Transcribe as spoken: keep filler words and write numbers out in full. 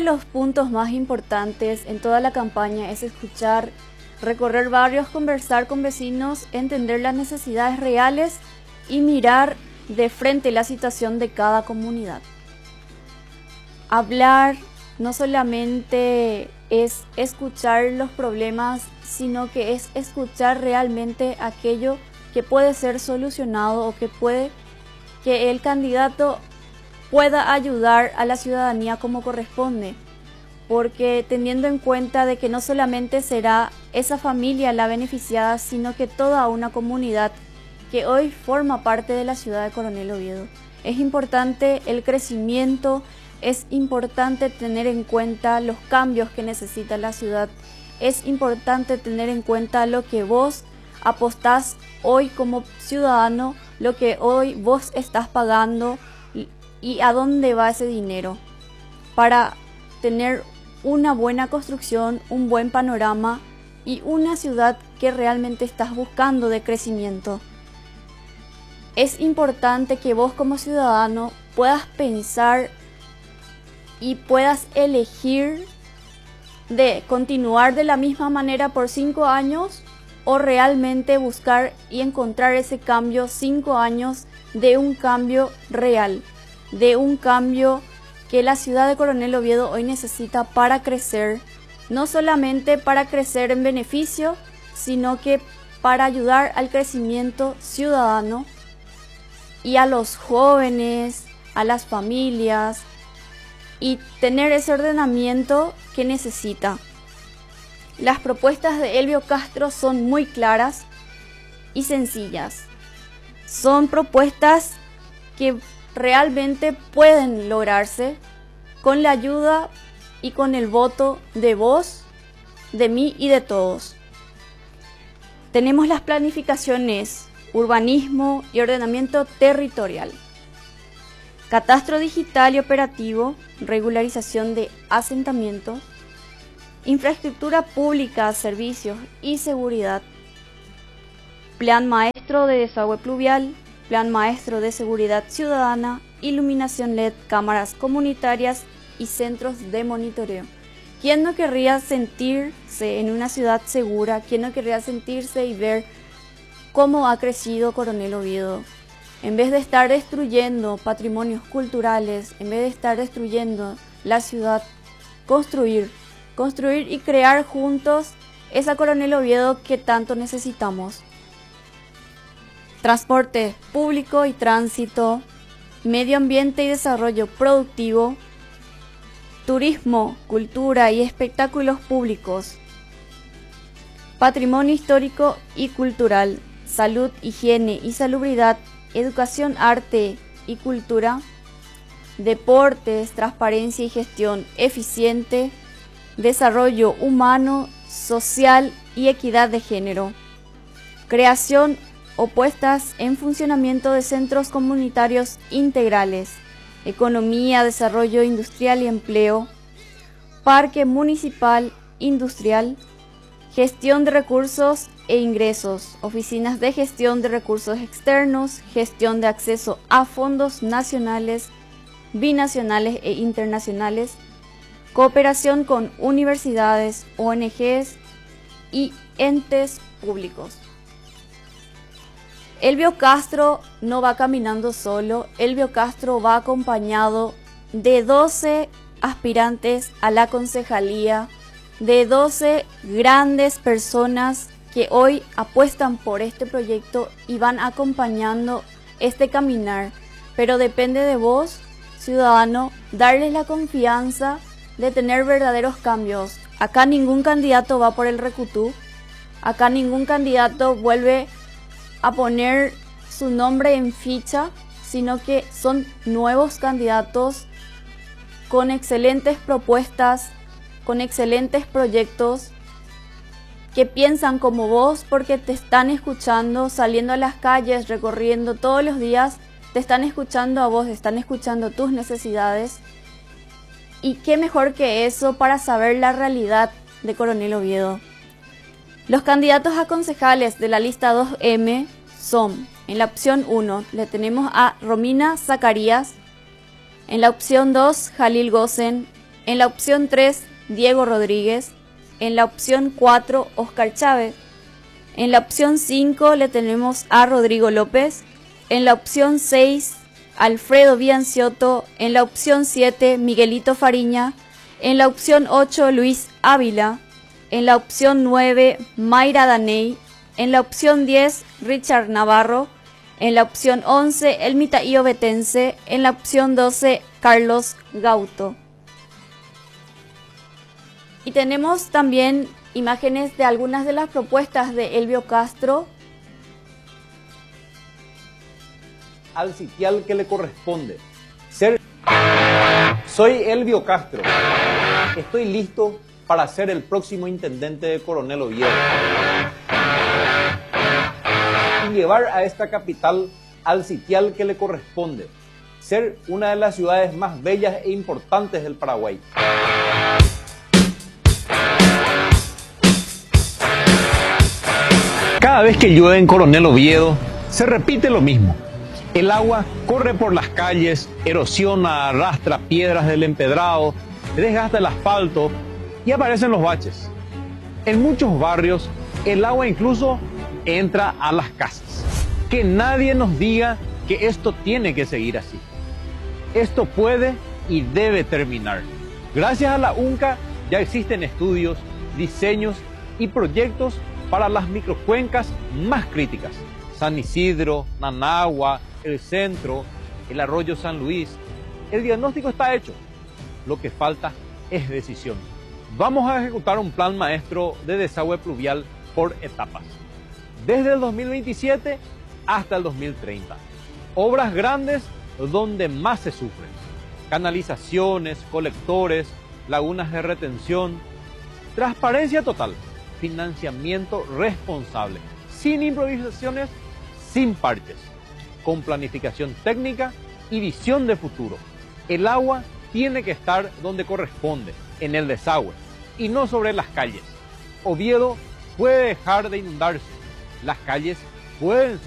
de los puntos más importantes en toda la campaña es escuchar, recorrer barrios, conversar con vecinos, entender las necesidades reales y mirar de frente la situación de cada comunidad. Hablar no solamente es escuchar los problemas, sino que es escuchar realmente aquello que puede ser solucionado o que puede que el candidato pueda ayudar a la ciudadanía como corresponde, porque teniendo en cuenta de que no solamente será esa familia la beneficiada, sino que toda una comunidad que hoy forma parte de la ciudad de Coronel Oviedo. Es importante el crecimiento, es importante tener en cuenta los cambios que necesita la ciudad, es importante tener en cuenta lo que vos apostás hoy como ciudadano, lo que hoy vos estás pagando y a dónde va ese dinero para tener una buena construcción, un buen panorama y una ciudad que realmente estás buscando de crecimiento. Es importante que vos como ciudadano puedas pensar y puedas elegir de continuar de la misma manera por cinco años o realmente buscar y encontrar ese cambio, cinco años de un cambio real, de un cambio que la ciudad de Coronel Oviedo hoy necesita para crecer, no solamente para crecer en beneficio, sino que para ayudar al crecimiento ciudadano y a los jóvenes, a las familias y tener ese ordenamiento que necesita. Las propuestas de Elvio Castro son muy claras y sencillas. Son propuestas que realmente pueden lograrse con la ayuda y con el voto de vos, de mí y de todos. Tenemos las planificaciones, urbanismo y ordenamiento territorial, catastro digital y operativo, regularización de asentamientos, infraestructura pública, servicios y seguridad, plan maestro de desagüe pluvial, plan maestro de seguridad ciudadana, iluminación L E D, cámaras comunitarias y centros de monitoreo. ¿Quién no querría sentirse en una ciudad segura? ¿Quién no querría sentirse y ver cómo ha crecido Coronel Oviedo? En vez de estar destruyendo patrimonios culturales, en vez de estar destruyendo la ciudad, construir, construir y crear juntos esa Coronel Oviedo que tanto necesitamos. Transporte público y tránsito, medio ambiente y desarrollo productivo, turismo, cultura y espectáculos públicos, patrimonio histórico y cultural, salud, higiene y salubridad, educación, arte y cultura, deportes, transparencia y gestión eficiente, desarrollo humano, social y equidad de género, creación o puestas en funcionamiento de centros comunitarios integrales, economía, desarrollo industrial y empleo, parque municipal industrial, gestión de recursos e ingresos, oficinas de gestión de recursos externos, gestión de acceso a fondos nacionales, binacionales e internacionales, cooperación con universidades, O N Ges y entes públicos. Elvio Castro no va caminando solo, Elvio Castro va acompañado de doce aspirantes a la concejalía, de doce grandes personas que hoy apuestan por este proyecto y van acompañando este caminar. Pero depende de vos, ciudadano, darles la confianza de tener verdaderos cambios. Acá ningún candidato va por el recutú, acá ningún candidato vuelve a poner su nombre en ficha, sino que son nuevos candidatos con excelentes propuestas, con excelentes proyectos, que piensan como vos porque te están escuchando, saliendo a las calles, recorriendo todos los días, te están escuchando a vos, están escuchando tus necesidades. Y qué mejor que eso para saber la realidad de Coronel Oviedo. Los candidatos a concejales de la lista dos eme son, en la opción uno le tenemos a Romina Zacarías, en la opción dos Jalil Gosen, En la opción tres, Diego Rodríguez. En la opción cuatro, Oscar Chávez. En la opción cinco le tenemos a Rodrigo López. En la opción seis, Alfredo Bianciotto. En la opción siete, Miguelito Fariña. En la opción ocho, Luis Ávila. En la opción nueve, Mayra Daney. En la opción diez, Richard Navarro. En la opción once, Elmita Iovetense. En la opción doce, Carlos Gauto. Y tenemos también imágenes de algunas de las propuestas de Elvio Castro. Al sitial que le corresponde. Ser... Soy Elvio Castro. Estoy listo para ser el próximo intendente de Coronel Oviedo y llevar a esta capital al sitial que le corresponde. Ser una de las ciudades más bellas e importantes del Paraguay. Cada vez que llueve en Coronel Oviedo, se repite lo mismo. El agua corre por las calles, erosiona, arrastra piedras del empedrado, desgasta el asfalto y aparecen los baches. En muchos barrios, el agua incluso entra a las casas. Que nadie nos diga que esto tiene que seguir así. Esto puede y debe terminar. Gracias a la UNCA ya existen estudios, diseños y proyectos para las microcuencas más críticas. San Isidro, Nanagua, el Centro, el Arroyo San Luis. El diagnóstico está hecho. Lo que falta es decisión. Vamos a ejecutar un plan maestro de desagüe pluvial por etapas. Desde el dos mil veintisiete hasta el dos mil treinta. Obras grandes donde más se sufre. Canalizaciones, colectores, lagunas de retención. Transparencia total. Financiamiento responsable. Sin improvisaciones, sin parches. Con planificación técnica y visión de futuro. El agua tiene que estar donde corresponde, en el desagüe, y no sobre las calles. Oviedo puede dejar de inundarse. Las calles pueden ser